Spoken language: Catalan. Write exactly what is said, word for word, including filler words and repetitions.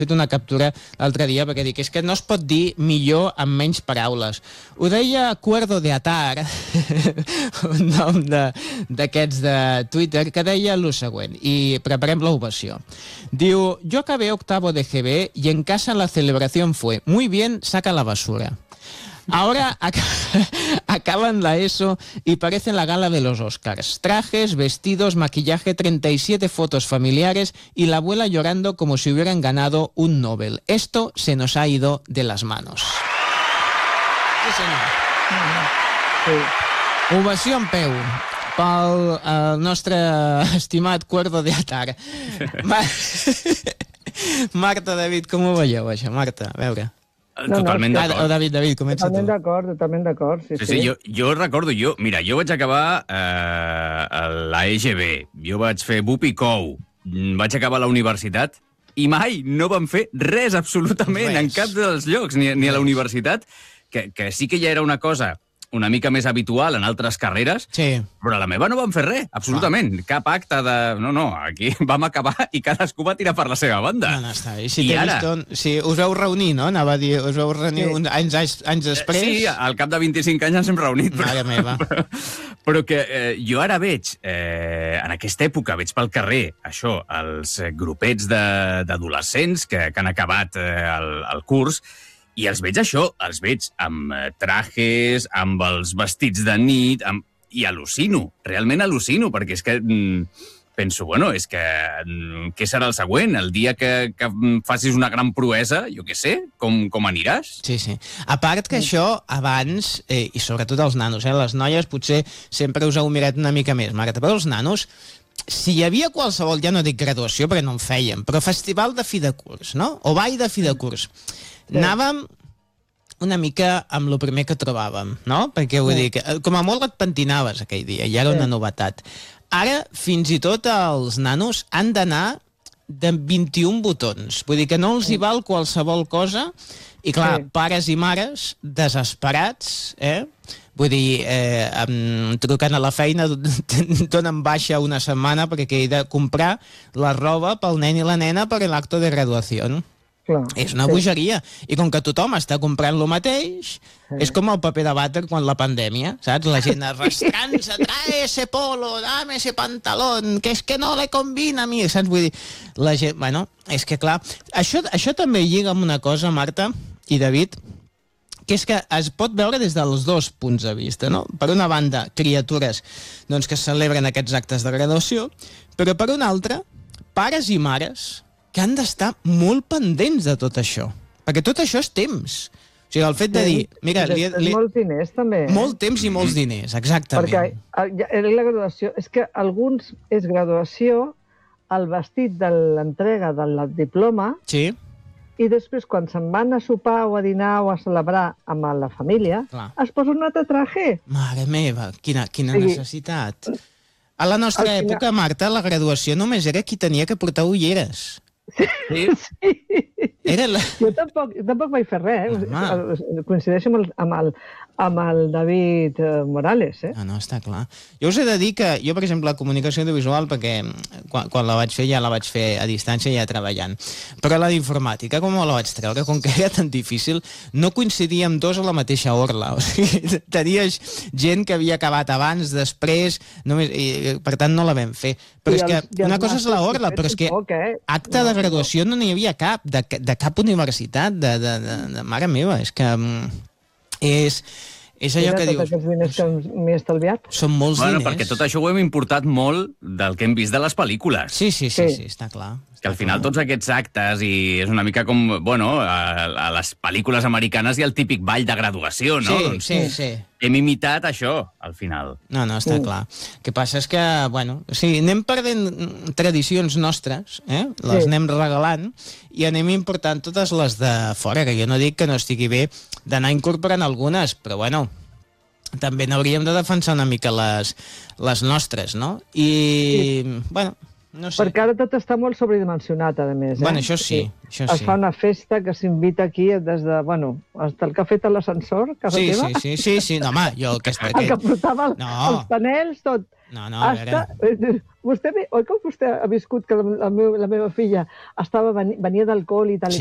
fet una captura l'altre dia perquè dic, és que no es pot dir millor amb menys paraules. Ho deia Cuerdo de Atar, un nom d'aquests de, de Twitter, que deia el següent, i preparem l'ovació. Diu, yo acabé octavo de G B y en casa la celebración fue, muy bien, saca la basura. Ahora ac acaban la ESO y parecen la gala de los Oscars. Trajes, vestidos, maquillaje, treinta y siete fotos familiares y la abuela llorando como si hubieran ganado un Nobel. Esto se nos ha ido de las manos. Sí, senyor. Sí. Ovació en peu pel eh, nostre estimat Cuerdo de Atar. Ma Marta, David, com ho veieu, això? Marta, a veure. Totalment no, no, d'acord. Ah, David, David, comença totalment tu. d'acord, totalment d'acord, sí, Sí, sí. sí, jo, jo recordo, jo, mira, jo vaig acabar eh, a la E G B, jo vaig fer B U P i C O U, vaig acabar a la universitat i mai no vam fer res, absolutament, Res. en cap dels llocs, ni, ni a la universitat, que, que sí que ja era una cosa una mica més habitual en altres carreres, Sí. però a la meva no vam fer res, absolutament. Cap acte de... No, no, aquí vam acabar i cadascú va tirar per la seva banda. No, no, està bé. Si, I ara- vist on... si us veu reunir, no? Anava a dir, us veu reunir Sí. uns anys, anys, anys després. Sí, al cap de vint-i-cinc anys ens hem reunit. Però, Mare meva. però, però que eh, jo ara veig, eh, en aquesta època, veig pel carrer, això, els eh, grupets de- d'adolescents que, que han acabat eh, el, el curs, i els veig això, els veig amb eh, trajes, amb els vestits de nit, amb... i al·lucino, realment al·lucino, perquè és que mm, penso, bueno, és que mm, què serà el següent? El dia que, que facis una gran proesa, jo què sé, com, com aniràs? Sí, sí. A part que això, abans, eh, i sobretot els nanos, eh, les noies potser sempre us heu mirat una mica més, Marta, però els nanos, si hi havia qualsevol, ja no dic graduació perquè no en fèiem, però festival de fi de curs, no? O ball de fi de curs. Anàvem una mica amb el primer que trobàvem, no? Perquè vull dir, que, com a molt et pentinaves aquell dia, i era una novetat. Ara, fins i tot els nanos han d'anar de vint-i-un botons. Vull dir que no els hi val qualsevol cosa, i clar, Sí. pares i mares desesperats, eh? Vull dir, eh, em, trucant a la feina, donen baixa una setmana perquè he de comprar la roba pel nen i la nena per l'acte de graduació. Clar. És una Sí. bogeria. I com que tothom està comprant lo mateix, sí. És com el paper de vàter quan la pandèmia, saps? La gent arrastrant-se, trae ese polo, dame ese pantalón, que és que no le combina a mi, saps? Vull dir, la gent... Bueno, és que clar, això, això també lliga amb una cosa, Marta i David, que és que es pot veure des dels dos punts de vista, no? Per una banda, criatures doncs, que celebren aquests actes de graduació, però per una altra, pares i mares que han d'estar molt pendents de tot això. Perquè tot això és temps. O sigui, el fet de dir... Mira, li, Després li, molts diners, també. eh? molt temps i molts diners, exactament. Perquè eh, ja- era la graduació... És que alguns és graduació, el vestit de l'entrega del diploma, Sí, i després, quan se'n van a sopar o a dinar o a celebrar amb la família, Clar. es posa un altre traje. mare meva, quina, quina Sí. necessitat. A la nostra Al final- època, Marta, la graduació només era qui tenia que portar ulleres. Sí. Era la... Jo tampoc, jo tampoc vaig fer res, eh? Home. Coincideixo amb el, amb el, amb el David eh, Morales, eh? Ah, no, està clar. Jo us he de dir que jo, per exemple, la comunicació audiovisual, perquè quan, quan la vaig fer ja la vaig fer a distància ja treballant. Però la d'informàtica, com la vaig treure? Com que era tan difícil, no coincidíem dos a la mateixa orla. O sigui, tenies gent que havia acabat abans, després, només, i, per tant no la vam fer. Però I és que els- i els una cosa és la màsters orla, que però és que tampoc, eh? acte No, de graduació no n'hi havia cap, de, de cap universitat, de, de, de, de mare meva, és que mm, és, és allò Mira que tots dius, aquests diners que m'he estalviat. són molts Bueno, diners. perquè tot això ho hem importat molt del que hem vist de les pel·lícules. Sí, sí, sí, sí, Sí. està clar. Que al final tots aquests actes, i és una mica com, bueno, a, a les pel·lícules americanes hi ha el típic ball de graduació, no? Sí, Doncs sí, sí. hem imitat això, al final. No, no, està Mm. clar. El que passa és que, bueno, o sigui, anem perdent tradicions nostres, eh? Les Sí. anem regalant i anem important totes les de fora, que jo no dic que no estigui bé d'anar incorporant algunes, però bueno, també n'hauríem de defensar una mica les, les nostres, no? I, sí. bueno, No sé. Perquè ara tot està molt sobredimensionat, a més. Eh? Bueno, això sí, això Es sí. fa una festa que s'invita aquí des de, bueno, hasta el que ha fet a l'ascensor, casa Sí, teva. sí, sí, sí, sí, no, home, jo aquesta... El que portava el, No. els panels, tot. No, no, a veure... Hasta, vostè, oi que vostè ha viscut que la, la, meu, la meva filla estava, venia d'alcohol i tal,